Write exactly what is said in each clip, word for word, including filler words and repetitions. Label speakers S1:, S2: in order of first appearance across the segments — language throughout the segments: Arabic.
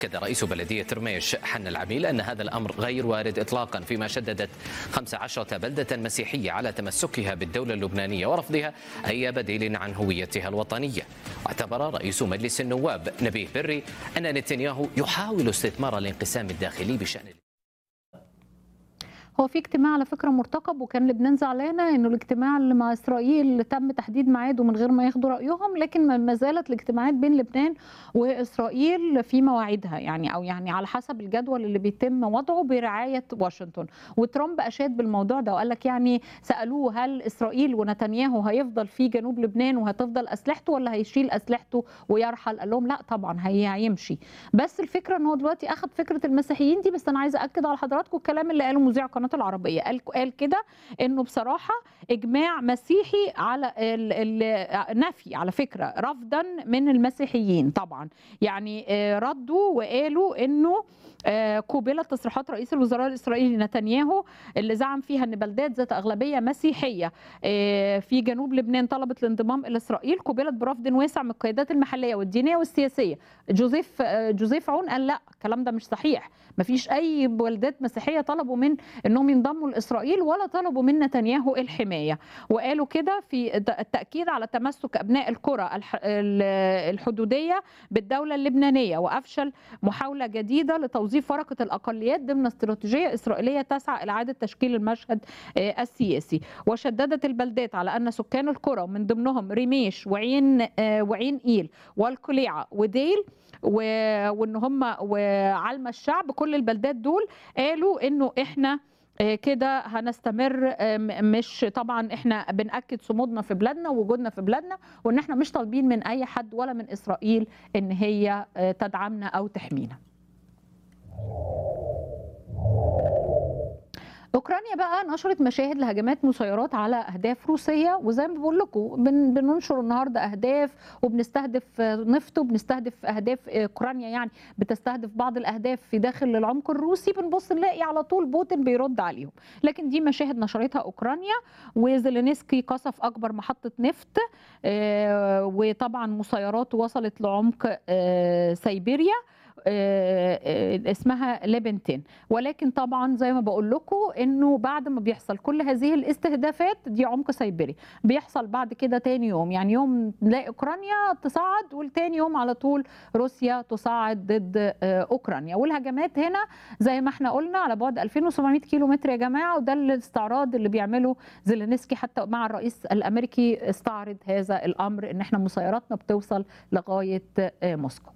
S1: أكد رئيس بلدية رميش حنا العميل أن هذا الأمر غير وارد إطلاقا، فيما شددت خمس عشرة بلدة مسيحية على تمسكها بالدولة اللبنانية ورفضها أي بديل عن هويتها الوطنية. واعتبر رئيس مجلس النواب نبيه بري أن نتنياهو يحاول استثمار الانقسام الداخلي بشأن.
S2: هو في اجتماع على فكرة مرتقب، وكان لبنان زعلانة انه الاجتماع اللي مع اسرائيل تم تحديد ميعاده من غير ما ياخدوا رأيهم، لكن ما زالت الاجتماعات بين لبنان واسرائيل في مواعيدها، يعني او يعني على حسب الجدول اللي بيتم وضعه برعاية واشنطن. وترامب اشاد بالموضوع ده وقال لك، يعني سألوه هل اسرائيل ونتنياهو هيفضل في جنوب لبنان وهتفضل اسلحته ولا هيشيل اسلحته ويرحل؟ قال لهم لا طبعا هي هيمشي. بس الفكرة ان هو دلوقتي اخذ فكرة المسيحيين دي. بس انا عايزة اكد على حضراتكم الكلام اللي قاله مذيع قناة العربية، قال قال كده انه بصراحه اجماع مسيحي على النفي، على فكره رفضا من المسيحيين طبعا. يعني ردوا وقالوا انه قوبلت تصريحات رئيس الوزراء الاسرائيلي نتنياهو اللي زعم فيها ان بلدات ذات اغلبيه مسيحيه في جنوب لبنان طلبت الانضمام الى اسرائيل قوبلت برفض واسع من القيادات المحليه والدينيه والسياسيه. جوزيف جوزيف عون قال لا، الكلام ده مش صحيح، مفيش اي بلدات مسيحيه طلبوا من انهم ينضموا لاسرائيل ولا طلبوا من نتنياهو الحمايه. وقالوا كده في التاكيد على تمسك ابناء القرى الحدوديه بالدوله اللبنانيه، وافشل محاوله جديده لتوظيف ورقه الاقليات ضمن استراتيجيه اسرائيليه تسعى الى اعاده تشكيل المشهد السياسي. وشددت البلدات على ان سكان القرى ومن ضمنهم رميش وعين وعين ايل والقليعه وديل وان هم وعلم الشعب، كل البلدات دول قالوا انه احنا كده هنستمر، مش طبعا احنا بنأكد صمودنا في بلادنا ووجودنا في بلادنا، وان احنا مش طالبين من اي حد ولا من اسرائيل ان هي تدعمنا او تحمينا. اوكرانيا بقى نشرت مشاهد لهجمات مسيرات على اهداف روسيه، وزي ما بقول لكم بن بننشر النهارده اهداف وبنستهدف نفط وبنستهدف اهداف اوكرانيا، يعني بتستهدف بعض الاهداف في داخل العمق الروسي، بنبص نلاقي على طول بوتين بيرد عليهم. لكن دي مشاهد نشرتها اوكرانيا. وزيلينسكي قصف اكبر محطه نفط، وطبعا مسيرات وصلت لعمق سيبيريا اسمها ليبنتين. ولكن طبعا زي ما بقول لكم انه بعد ما بيحصل كل هذه الاستهدافات دي عمق سيبيري، بيحصل بعد كده تاني يوم، يعني يوم نلاقي اوكرانيا تصعد والتاني يوم على طول روسيا تصعد ضد اوكرانيا. والهجمات هنا زي ما احنا قلنا على بعد ألفين وسبعمائة كيلو متر يا جماعه، وده الاستعراض اللي بيعمله زيلينسكي حتى مع الرئيس الامريكي، استعرض هذا الامر ان احنا مسيراتنا بتوصل لغايه موسكو.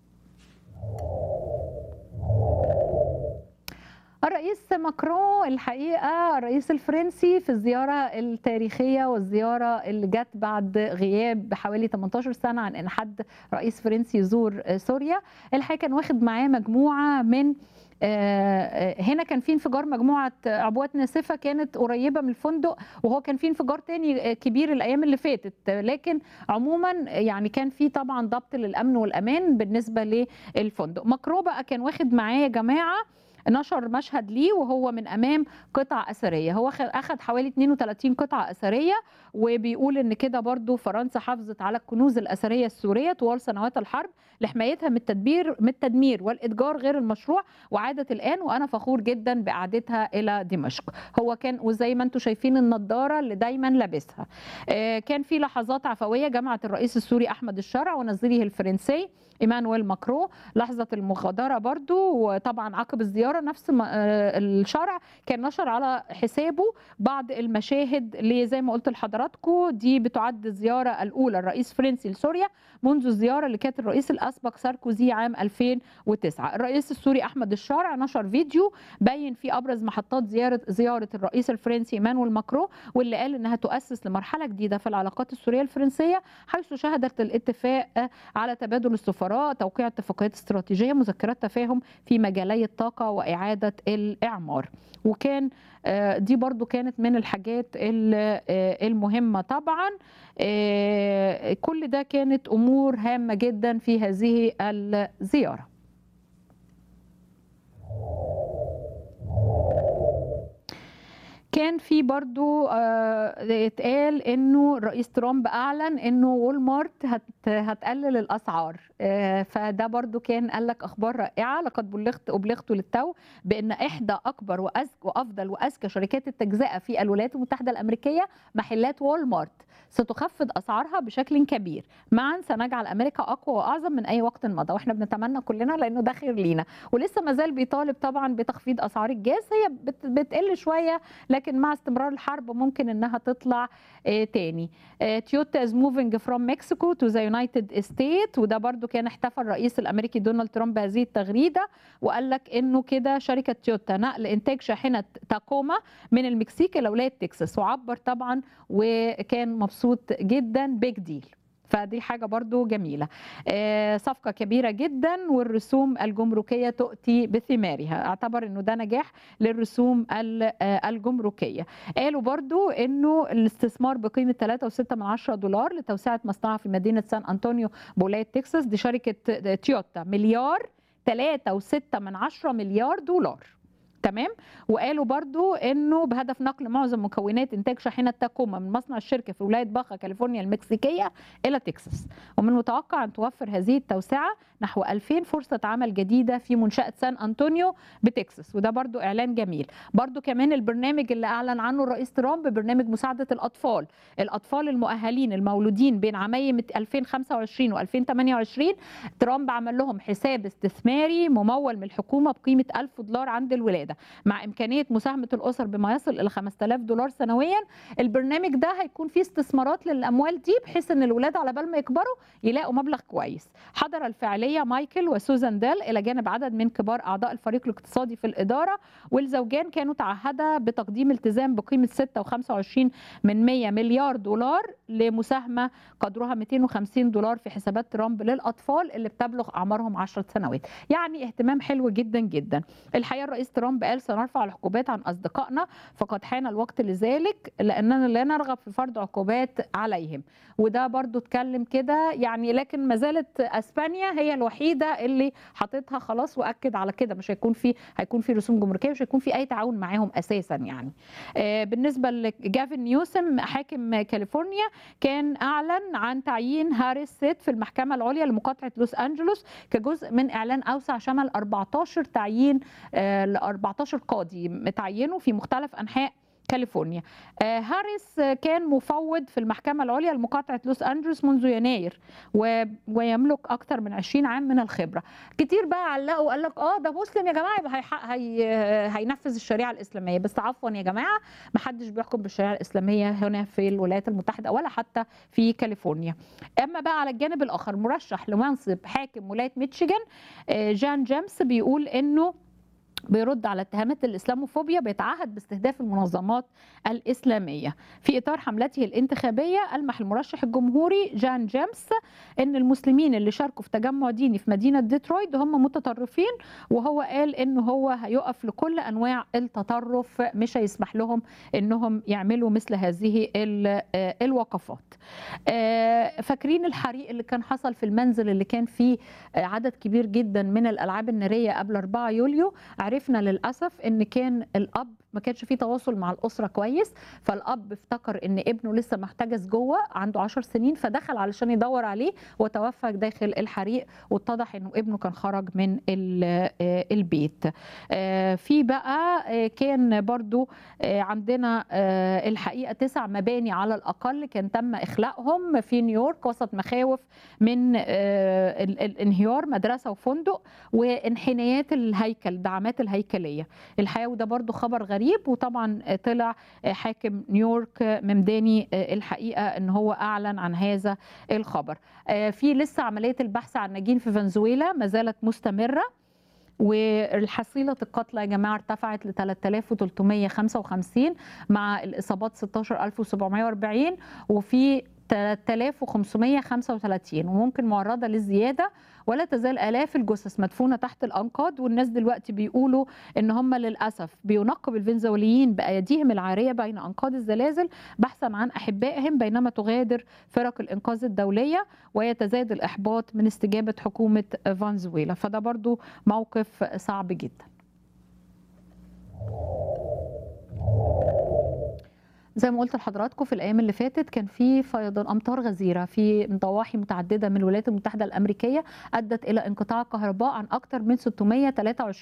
S2: الرئيس ماكرون الحقيقة الرئيس الفرنسي في الزيارة التاريخية والزيارة اللي جت بعد غياب حوالي ثمانية عشر سنة عن ان حد رئيس فرنسي يزور سوريا، الحقيقة كان واخد معاه مجموعة من هنا كان في انفجار مجموعة عبوات ناسفة كانت قريبة من الفندق، وهو كان في انفجار تاني كبير الأيام اللي فاتت، لكن عموما يعني كان في طبعا ضبط للأمن والأمان بالنسبة للفندق. ماكرون بقى كان واخد معاه يا جماعة، نشر مشهد ليه وهو من امام قطع اثريه، هو اخذ حوالي اثنين وثلاثين قطعه اثريه، وبيقول ان كده برضو فرنسا حافظت على الكنوز الاثريه السوريه طوال سنوات الحرب لحمايتها من التدبير من التدمير والاتجار غير المشروع، وعادت الان وانا فخور جدا باعادتها الى دمشق. هو كان وزي ما انتم شايفين النضاره اللي دايما لابسها. كان في لحظات عفويه جمعت الرئيس السوري احمد الشرع ونظيره الفرنسي ايمانويل ماكرون لحظه المغادره برضو. وطبعا عقب الزياره نفس الشرع كان نشر على حسابه بعض المشاهد اللي زي ما قلت لحضراتكم دي بتعد الزياره الاولى الرئيس الفرنسي لسوريا منذ الزياره اللي كانت الرئيس الاسبق ساركوزي عام ألفين وتسعة. الرئيس السوري احمد الشرع نشر فيديو بين فيه ابرز محطات زياره زياره الرئيس الفرنسي ايمانويل ماكرون، واللي قال انها تؤسس لمرحله جديده في العلاقات السوريه الفرنسيه، حيث شهدت الاتفاق على تبادل السفراء، توقيع اتفاقيات استراتيجيه، مذكرات تفاهم في مجالي الطاقه واعاده الاعمار. وكان دي برضو كانت من الحاجات المهمه طبعا. كل ده كانت امور هامه جدا في هذه الزياره. كان في برضو آه، اتقال انه الرئيس ترامب اعلن انه وول مارت هت هتقلل الاسعار، آه، فده برضو كان قال لك اخبار رائعه. لقد بلغت ابلغت للتو بان احدى اكبر واذكى وافضل واذكى شركات التجزئه في الولايات المتحده الامريكيه محلات وول مارت ستخفض اسعارها بشكل كبير. معا سنجعل امريكا اقوى واعظم من اي وقت مضى، واحنا بنتمنى كلنا لانه ده خير لينا. ولسه ما زال بيطالب طبعا بتخفيض اسعار الجاز، هي بت- بتقل شويه لكن مع استمرار الحرب ممكن انها تطلع آه، تاني. تويوتا از موفينج فروم مكسيكو تو ذا يونايتد ستيت، وده برضو كان احتفل الرئيس الامريكي دونالد ترامب بهذه التغريده، وقال لك انه كده شركه تويوتا نقل انتاج شاحنه تاكوما من المكسيك الى ولايه تكساس، وعبر طبعا وكان مبسوط جدا، بيج ديل. فدي حاجة برضو جميلة. آه، صفقة كبيرة جدا والرسوم الجمركية تؤتي بثمارها، اعتبر انه ده نجاح للرسوم ال- آه، الجمركية. قالوا برضو انه الاستثمار بقيمة ثلاثة وستة من عشرة دولار لتوسعة مصنعها في مدينة سان أنطونيو بولاية تكساس، دي شركة تويوتا، مليار ثلاثة وستة من عشرة مليار دولار. تمام. وقالوا برضو انه بهدف نقل معظم مكونات انتاج شاحنه تاكوما من مصنع الشركه في ولايه باخا كاليفورنيا المكسيكيه الى تكساس، ومن المتوقع ان توفر هذه التوسعه نحو ألفين فرصه عمل جديده في منشاه سان انطونيو بتكساس، وده برضو اعلان جميل. برضو كمان البرنامج اللي اعلن عنه الرئيس ترامب برنامج مساعده الاطفال، الاطفال المؤهلين المولودين بين عامي ألفين وخمسة وعشرين وألفين وثمانية وعشرين، ترامب عمل لهم حساب استثماري ممول من الحكومه بقيمه ألف دولار عند الولاده، مع امكانيه مساهمه الاسر بما يصل الى خمسة آلاف دولار سنويا. البرنامج ده هيكون فيه استثمارات للاموال دي بحيث ان الولاد على بال ما يكبروا يلاقوا مبلغ كويس. حضر الفعاليه مايكل وسوزان ديل الى جانب عدد من كبار اعضاء الفريق الاقتصادي في الاداره، والزوجان كانوا تعهدا بتقديم التزام بقيمه ستة وخمسة وعشرين من مية مليار دولار لمساهمه قدرها مئتين وخمسين دولار في حسابات ترامب للاطفال اللي بتبلغ اعمارهم عشر سنوات. يعني اهتمام حلو جدا جدا. الحقيقه الرئيس ترامب قال سنرفع العقوبات عن اصدقائنا فقد حان الوقت لذلك، لاننا لا نرغب في فرض عقوبات عليهم. وده برضو اتكلم كده يعني، لكن ما زالت اسبانيا هي الوحيده اللي حاططها خلاص واكد على كده، مش هيكون في هيكون في رسوم جمركيه، مش هيكون في اي تعاون معاهم اساسا يعني. آه، بالنسبه لجافن نيوسم حاكم كاليفورنيا، كان اعلن عن تعيين هاريس سيت في المحكمه العليا لمقاطعه لوس انجلوس كجزء من اعلان اوسع شمل أربعتاشر تعيين ل أربعتاشر قاضي متعينوا في مختلف انحاء كاليفورنيا. آه، هاريس كان مفوض في المحكمة العليا لمقاطعة لوس أنجلوس منذ يناير، و... ويملك أكثر من عشرين عام من الخبرة. كتير بقى علقوا قال لك اه ده مسلم يا جماعة يبقى هيحق... هي... هينفذ الشريعة الإسلامية، بس عفوا يا جماعة محدش بيحكم بالشريعة الإسلامية هنا في الولايات المتحدة ولا حتى في كاليفورنيا. أما بقى على الجانب الآخر مرشح لمنصب حاكم ولاية ميشيغان آه، جان جيمس بيقول إنه بيرد على اتهامات الاسلاموفوبيا، بيتعهد باستهداف المنظمات الاسلاميه. في اطار حملته الانتخابيه المح المرشح الجمهوري جان جيمس ان المسلمين اللي شاركوا في تجمع ديني في مدينه ديترويت هم متطرفين، وهو قال انه هو هيقف لكل انواع التطرف، مش هيسمح لهم انهم يعملوا مثل هذه الوقفات. فاكرين الحريق اللي كان حصل في المنزل اللي كان فيه عدد كبير جدا من الالعاب الناريه قبل أربعة يوليو؟ عرفنا للأسف إن كان الأب ما كانش فيه تواصل مع الأسرة كويس، فالأب افتكر إن ابنه لسه محتجز جوه عنده عشر سنين، فدخل علشان يدور عليه وتوفى داخل الحريق، واتضح إنه ابنه كان خرج من البيت. في بقى كان برضو عندنا الحقيقة تسع مباني على الأقل كان تم إخلاءهم في نيويورك وسط مخاوف من الانهيار، مدرسة وفندق وانحنايات الهيكل، دعامات الهيكليه. الحقيقه وده برضو خبر غريب، وطبعا طلع حاكم نيويورك ممداني الحقيقه ان هو اعلن عن هذا الخبر. في لسه عمليه البحث عن ناجين في فنزويلا ما زالت مستمره، والحصيلة القتلى يا جماعة ارتفعت ل ثلاثة آلاف وثلاثمية وخمسة وخمسين مع الإصابات ستة عشر ألف وسبعمية وأربعين، وفي ثلاثة آلاف وخمسمية وخمسة وثلاثين وممكن معرضة للزيادة، ولا تزال آلاف الجثث مدفونة تحت الأنقاض. والناس دلوقتي بيقولوا إن هم للأسف بينقب الفنزويليين بأيديهم العارية بين أنقاض الزلازل بحثا عن أحبائهم، بينما تغادر فرق الإنقاذ الدولية ويتزايد الإحباط من استجابة حكومة فنزويلا. فده برضو موقف صعب جدا. زي ما قلت لحضراتكم في الايام اللي فاتت كان في فيضان امطار غزيره في ضواحي متعدده من الولايات المتحده الامريكيه ادت الى انقطاع الكهرباء عن اكثر من ستمائة وثلاثة وعشرين